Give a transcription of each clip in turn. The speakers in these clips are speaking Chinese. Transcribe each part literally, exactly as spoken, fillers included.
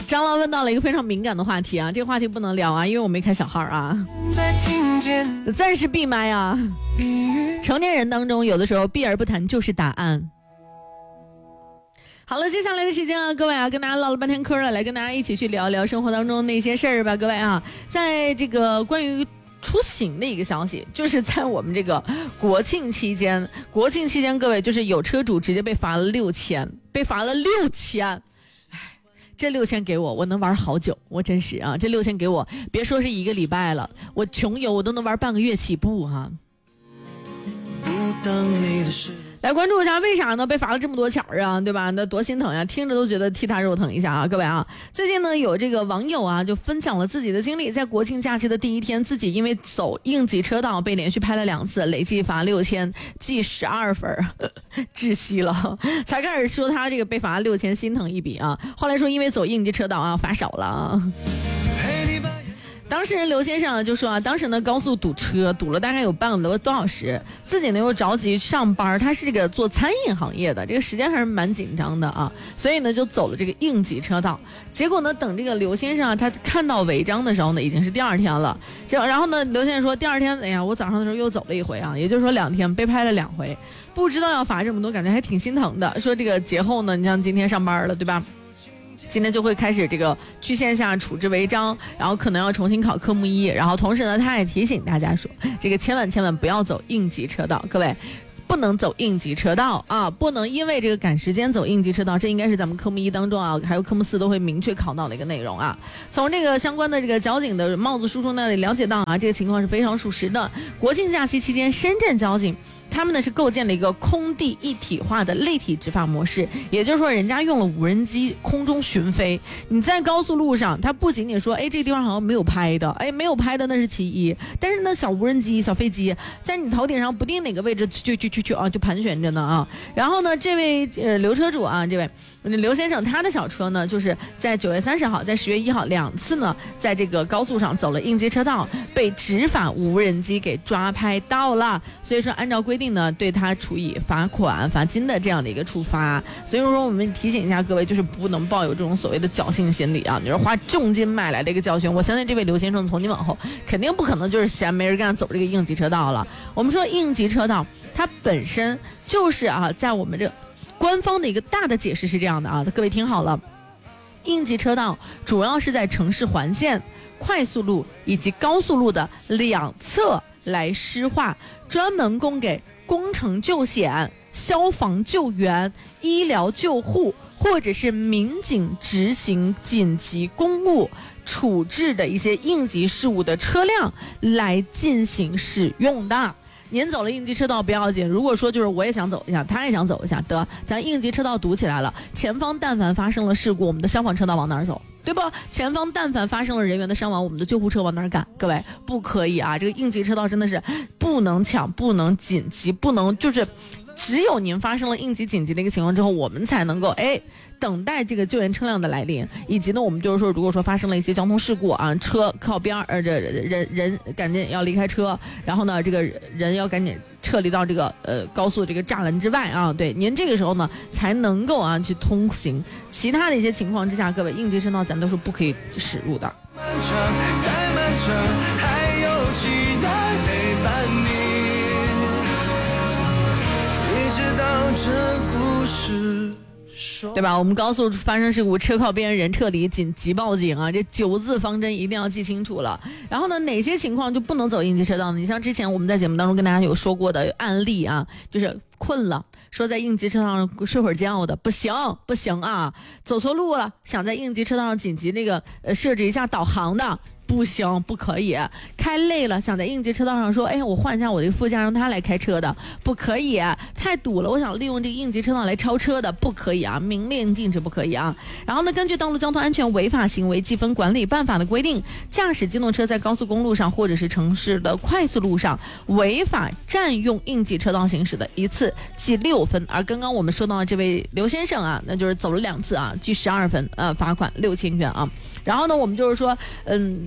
张老问到了一个非常敏感的话题啊，这个话题不能聊啊，因为我没开小号啊，暂时闭麦啊。成年人当中有的时候避而不谈就是答案。好了，接下来的时间啊，各位啊，跟大家唠了半天嗑了，来跟大家一起去聊聊生活当中那些事儿吧，各位啊，在这个关于出行的一个消息，就是在我们这个国庆期间，国庆期间各位就是有车主直接被罚了六千，被罚了六千。这六千给我，我能玩好久，我真是啊！这六千给我，别说是一个礼拜了，我穷游我都能玩半个月起步哈、啊。来关注一下，为啥呢？被罚了这么多钱啊，对吧？那多心疼呀！听着都觉得替他肉疼一下啊！各位啊，最近呢有这个网友啊就分享了自己的经历，在国庆假期的第一天，自己因为走应急车道被连续拍了两次，累计罚六千，记十二分，呵呵窒息了。才开始说他这个被罚六千，心疼一笔啊，后来说因为走应急车道啊罚少了啊。当事人刘先生就说啊，当时呢高速堵车，堵了大概有半个多小时，自己呢又着急上班，他是这个做餐饮行业的，这个时间还是蛮紧张的啊，所以呢就走了这个应急车道。结果呢，等这个刘先生啊，他看到违章的时候呢，已经是第二天了。结果然后呢，刘先生说第二天，哎呀，我早上的时候又走了一回啊，也就是说两天被拍了两回，不知道要罚这么多，感觉还挺心疼的。说这个节后呢，你像今天上班了，对吧？今天就会开始这个去线下处置违章，然后可能要重新考科目一，然后同时呢，他也提醒大家说，这个千万千万不要走应急车道，各位不能走应急车道啊，不能因为这个赶时间走应急车道，这应该是咱们科目一当中啊，还有科目四都会明确考到的一个内容啊。从这个相关的这个交警的帽子叔叔那里了解到啊，这个情况是非常属实的。国庆假期期间，深圳交警他们呢是构建了一个空地一体化的立体执法模式，也就是说人家用了无人机空中巡飞。你在高速路上，它不仅仅说哎这个地方好像没有拍的，哎没有拍的那是其一，但是呢小无人机小飞机在你头顶上不定哪个位置就就就就啊就盘旋着呢啊。然后呢这位呃刘车主啊，这位刘先生他的小车呢就是在九月三十号在十月一号两次呢在这个高速上走了应急车道，被执法无人机给抓拍到了，所以说按照规定呢对他处以罚款罚金的这样的一个处罚。所以说我们提醒一下各位，就是不能抱有这种所谓的侥幸心理啊，你是花重金买来的一个教训。我相信这位刘先生从今往后肯定不可能就是闲没人干走这个应急车道了。我们说应急车道它本身就是啊在我们这官方的一个大的解释是这样的啊，各位听好了，应急车道主要是在城市环线、快速路以及高速路的两侧来施划，专门供给工程救险、消防救援、医疗救护或者是民警执行紧急公务处置的一些应急事务的车辆来进行使用的。您走了应急车道不要紧，如果说就是我也想走一下，他也想走一下，得咱应急车道堵起来了，前方但凡发生了事故，我们的消防车道往哪儿走，对不？前方但凡发生了人员的伤亡，我们的救护车往哪儿赶？各位不可以啊，这个应急车道真的是不能抢，不能紧急，不能就是只有您发生了应急紧急的一个情况之后，我们才能够哎等待这个救援车辆的来临，以及呢我们就是说如果说发生了一些交通事故啊，车靠边呃这人人赶紧要离开车，然后呢这个人要赶紧撤离到这个呃高速这个栅栏之外啊，对，您这个时候呢才能够啊去通行。其他的一些情况之下，各位应急车道咱都是不可以驶入的。漫长再漫长还有期待陪伴你，一直到这故事对吧？我们高速发生事故，车靠边，人撤离，紧急报警啊！这九字方针一定要记清楚了。然后呢，哪些情况就不能走应急车道呢？你像之前我们在节目当中跟大家有说过的案例啊，就是困了，说在应急车道上睡会儿觉的，不行不行啊！走错路了，想在应急车道上紧急那个呃设置一下导航的。不行，不可以。开累了，想在应急车道上说，哎，我换一下我的副驾，让他来开车的，不可以。太堵了，我想利用这个应急车道来超车的，不可以啊，明令禁止，不可以啊。然后呢，根据《道路交通安全违法行为记分管理办法》的规定，驾驶机动车在高速公路上或者是城市的快速路上违法占用应急车道行驶的，一次记六分。而刚刚我们说到的这位刘先生啊，那就是走了两次啊，记十二分，呃，罚款六千元啊。然后呢，我们就是说，嗯，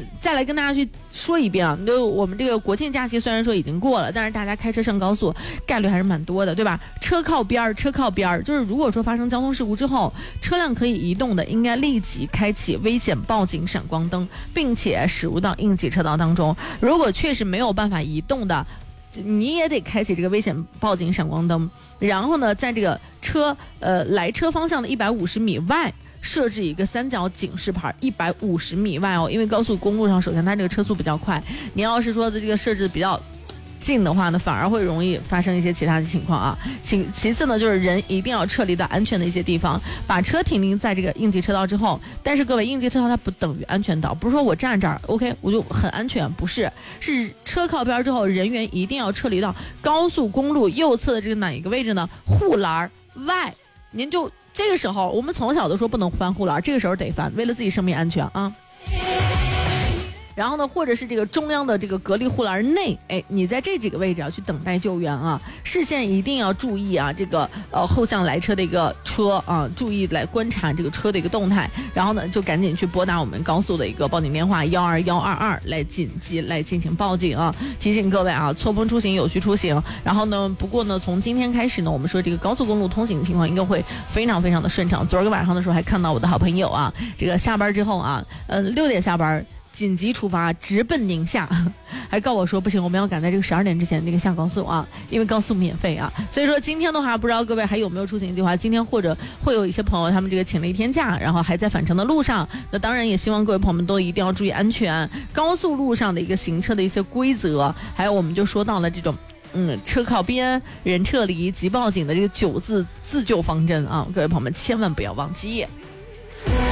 再来跟大家去说一遍啊，就我们这个国庆假期虽然说已经过了，但是大家开车上高速概率还是蛮多的，对吧？车靠边儿，车靠边儿，就是如果说发生交通事故之后，车辆可以移动的，应该立即开启危险报警闪光灯，并且驶入到应急车道当中。如果确实没有办法移动的，你也得开启这个危险报警闪光灯，然后呢，在这个车呃来车方向的一百五十米外设置一个三角警示牌，一百五十米外哦，因为高速公路上首先它这个车速比较快，你要是说的这个设置比较近的话呢，反而会容易发生一些其他的情况啊。其其次呢，就是人一定要撤离到安全的一些地方，把车停临在这个应急车道之后。但是各位，应急车道它不等于安全岛，不是说我站这儿 OK 我就很安全，不是，是车靠边之后，人员一定要撤离到高速公路右侧的这个哪一个位置呢？护栏外。您就这个时候，我们从小都说不能翻护栏，这个时候得翻，为了自己生命安全啊。然后呢，或者是这个中央的这个隔离护栏内，哎，你在这几个位置要去等待救援啊，视线一定要注意啊，这个呃后向来车的一个车啊，注意来观察这个车的一个动态，然后呢就赶紧去拨打我们高速的一个报警电话幺二幺二二来紧急来进行报警啊。提醒各位啊，错峰出行有序出行。然后呢，不过呢，从今天开始呢，我们说这个高速公路通行情况应该会非常非常的顺畅。昨儿个晚上的时候还看到我的好朋友啊，这个下班之后啊，呃六点下班。紧急出发，直奔宁夏，还告我说不行，我们要赶在这个十二点之前那个下高速啊，因为高速免费啊。所以说今天的话，不知道各位还有没有出行计划？今天或者会有一些朋友他们这个请了一天假，然后还在返程的路上。那当然也希望各位朋友们都一定要注意安全，高速路上的一个行车的一些规则，还有我们就说到了这种。嗯，车靠边，人撤离，急报警的这个九字自救方针啊，各位朋友们千万不要忘记。